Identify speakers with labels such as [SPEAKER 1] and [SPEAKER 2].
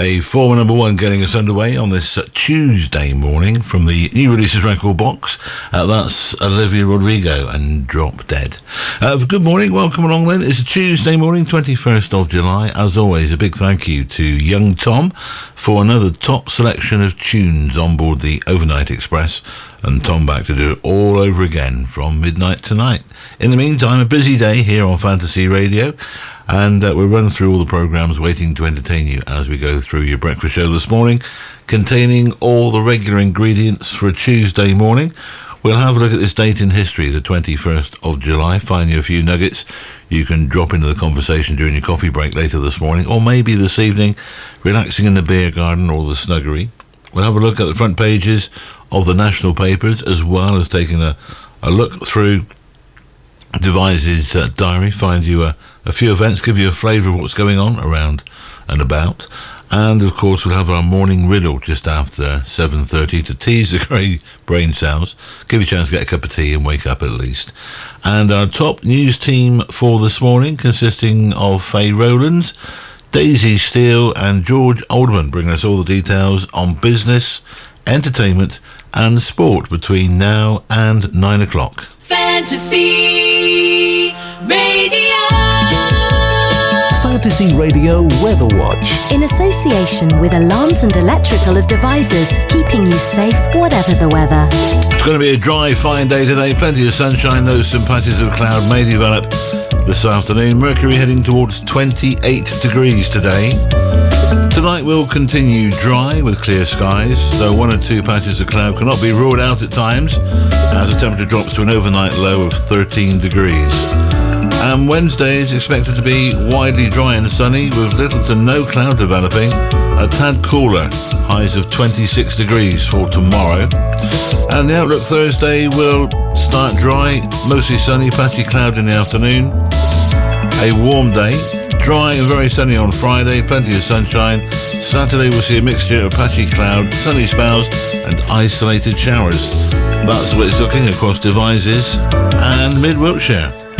[SPEAKER 1] A former number one getting us underway on this Tuesday morning from the new releases record box. That's Olivia Rodrigo and Drop Dead. Good morning, welcome along then. It's a Tuesday morning, 21st of July. As always, a big thank you to Young Tom for another top selection of tunes on board the Overnight Express. And Tom back to do it all over again from midnight tonight. In the meantime, a busy day here on Fantasy Radio. And we'll run through all the programmes waiting to entertain you as we go through your breakfast show this morning, containing all the regular ingredients for a Tuesday morning. We'll have a look at this date in history, the 21st of July, find you a few nuggets you can drop into the conversation during your coffee break later this morning, or maybe this evening, relaxing in the beer garden or the snuggery. We'll have a look at the front pages of the national papers, as well as taking a look through Devise's diary, find you a few events, give you a flavour of what's going on around and about. And, of course, we'll have our morning riddle just after 7:30 to tease the grey brain cells, give you a chance to get a cup of tea and wake up at least. And our top news team for this morning, consisting of Faye Rowlands, Daisy Steele and George Alderman, bringing us all the details on business, entertainment and sport between now and 9 o'clock.
[SPEAKER 2] Fantasy Radio.
[SPEAKER 3] Fantasy Radio Weather Watch.
[SPEAKER 4] In association with Alarms and Electrical Devices, keeping you safe whatever the weather.
[SPEAKER 1] It's going to be a dry, fine day today. Plenty of sunshine, though some patches of cloud may develop this afternoon. Mercury heading towards 28 degrees today. Tonight will continue dry with clear skies, though one or two patches of cloud cannot be ruled out at times as the temperature drops to an overnight low of 13 degrees. And Wednesday is expected to be widely dry and sunny with little to no cloud developing. A tad cooler, highs of 26 degrees for tomorrow. And the outlook Thursday will start dry, mostly sunny, patchy cloud in the afternoon. A warm day, dry and very sunny on Friday, plenty of sunshine. Saturday we'll see a mixture of patchy cloud, sunny spells and isolated showers. That's what it's looking across Devises and Mid Wiltshire.